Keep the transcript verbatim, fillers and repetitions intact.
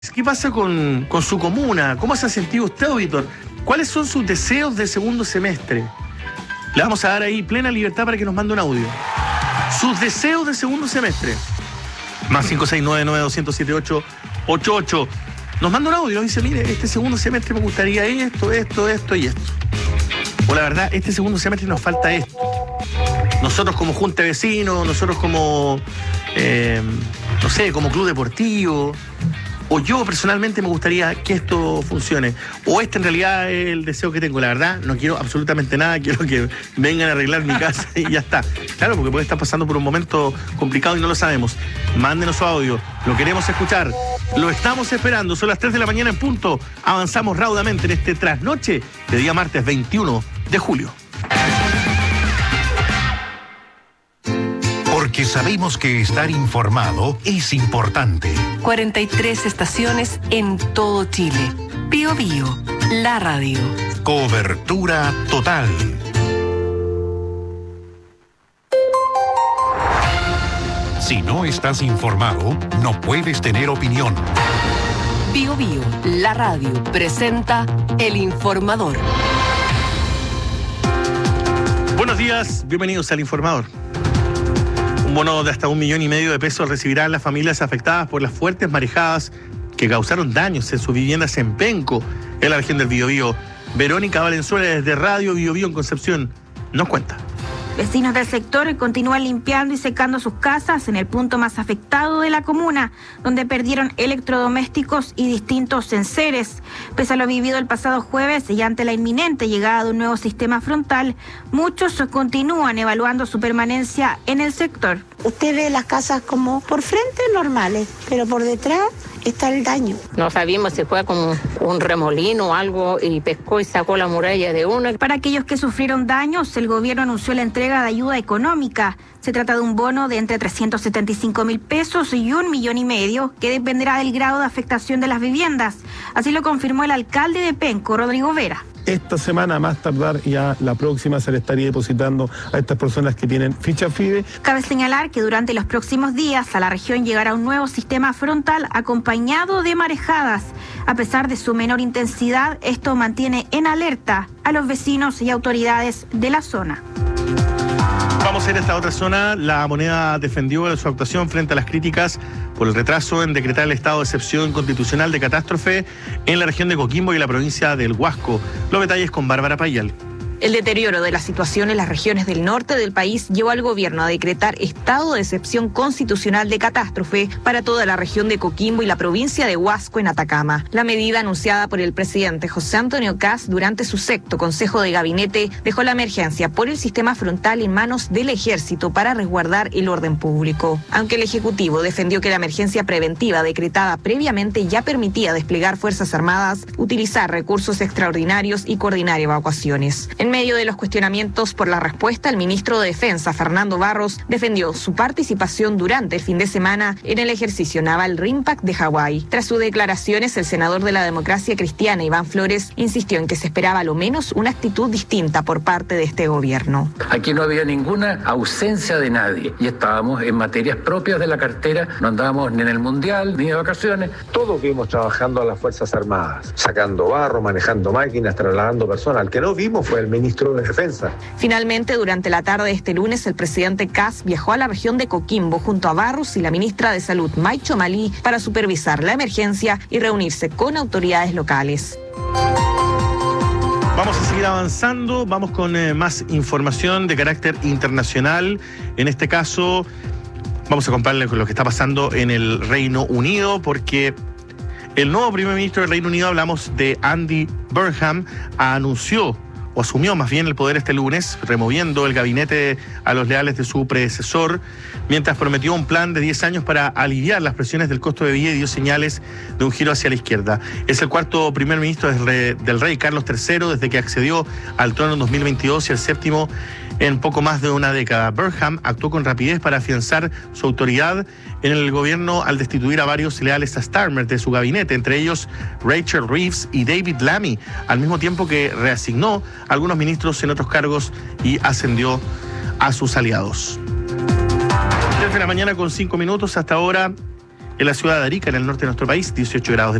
¿Qué pasa con, con su comuna? ¿Cómo se ha sentido usted, auditor? ¿Cuáles son sus deseos de segundo semestre? Le vamos a dar ahí plena libertad para que nos mande un audio. Sus deseos de segundo semestre. Más cinco seis nueve nueve dos cero siete ocho ocho ocho. Nos manda un audio y nos dice, mire, este segundo semestre me gustaría esto, esto, esto y esto. O la verdad, este segundo semestre nos falta esto. Nosotros como junta de vecinos, nosotros como, eh, no sé, como club deportivo, o yo personalmente me gustaría que esto funcione, o este en realidad es el deseo que tengo. La verdad, no quiero absolutamente nada, quiero que vengan a arreglar mi casa y ya está. Claro, porque puede estar pasando por un momento complicado y no lo sabemos. Mándenos su audio, lo queremos escuchar, lo estamos esperando. Son las tres de la mañana en punto. Avanzamos raudamente en este trasnoche de día martes veintiuno de julio. Porque sabemos que estar informado es importante. cuarenta y tres estaciones en todo Chile. Bío Bío, la radio. Cobertura total. Si no estás informado, no puedes tener opinión. Bío Bío, la radio, presenta El Informador. Buenos días, bienvenidos al Informador. Un bono de hasta un millón y medio de pesos recibirán las familias afectadas por las fuertes marejadas que causaron daños en sus viviendas en Penco, en la región del Biobío. Verónica Valenzuela desde Radio Biobío en Concepción nos cuenta. Vecinos del sector continúan limpiando y secando sus casas en el punto más afectado de la comuna, donde perdieron electrodomésticos y distintos enseres. Pese a lo vivido el pasado jueves y ante la inminente llegada de un nuevo sistema frontal, muchos continúan evaluando su permanencia en el sector. Usted ve las casas como por frente normales, pero por detrás está el daño. No sabíamos si fue como un remolino o algo y pescó y sacó la muralla de una. Para aquellos que sufrieron daños, el gobierno anunció la entrega de ayuda económica. Se trata de un bono de entre trescientos setenta y cinco mil pesos y un millón y medio, que dependerá del grado de afectación de las viviendas. Así lo confirmó el alcalde de Penco, Rodrigo Vera. Esta semana, más tardar, ya la próxima se le estaría depositando a estas personas que tienen ficha FIDE. Cabe señalar que durante los próximos días a la región llegará un nuevo sistema frontal acompañado de marejadas. A pesar de su menor intensidad, esto mantiene en alerta a los vecinos y autoridades de la zona. Vamos a ir a esta otra zona. La Moneda defendió su actuación frente a las críticas por el retraso en decretar el estado de excepción constitucional de catástrofe en la región de Coquimbo y la provincia del Huasco. Los detalles con Bárbara Payal. El deterioro de la situación en las regiones del norte del país llevó al gobierno a decretar estado de excepción constitucional de catástrofe para toda la región de Coquimbo y la provincia de Huasco en Atacama. La medida anunciada por el presidente José Antonio Kast durante su sexto Consejo de Gabinete dejó la emergencia por el sistema frontal en manos del ejército para resguardar el orden público. Aunque el Ejecutivo defendió que la emergencia preventiva decretada previamente ya permitía desplegar Fuerzas Armadas, utilizar recursos extraordinarios y coordinar evacuaciones. En En medio de los cuestionamientos por la respuesta, el ministro de Defensa, Fernando Barros, defendió su participación durante el fin de semana en el ejercicio naval RIMPAC de Hawái. Tras sus declaraciones, el senador de la Democracia Cristiana, Iván Flores, insistió en que se esperaba a lo menos una actitud distinta por parte de este gobierno. Aquí no había ninguna ausencia de nadie y estábamos en materias propias de la cartera, no andábamos ni en el mundial ni de vacaciones. Todos vimos trabajando a las Fuerzas Armadas, sacando barro, manejando máquinas, trasladando personas. El que no vimos fue el ministro ministro de Defensa. Finalmente, durante la tarde de este lunes, el presidente Kast viajó a la región de Coquimbo junto a Barros y la ministra de Salud, Maicho Malí, para supervisar la emergencia y reunirse con autoridades locales. Vamos a seguir avanzando, vamos con eh, más información de carácter internacional. En este caso, vamos a compararle con lo que está pasando en el Reino Unido, porque el nuevo primer ministro del Reino Unido, hablamos de Andy Burnham, anunció o asumió más bien el poder este lunes, removiendo el gabinete a los leales de su predecesor, mientras prometió un plan de diez años para aliviar las presiones del costo de vida y dio señales de un giro hacia la izquierda. Es el cuarto primer ministro del rey, del rey Carlos tercero desde que accedió al trono en dos mil veintidós y el séptimo en poco más de una década. Burnham actuó con rapidez para afianzar su autoridad en el gobierno al destituir a varios leales a Starmer de su gabinete, entre ellos Rachel Reeves y David Lammy, al mismo tiempo que reasignó a algunos ministros en otros cargos y ascendió a sus aliados. Desde la mañana con cinco minutos hasta ahora, En la ciudad de Arica, en el norte de nuestro país, dieciocho grados de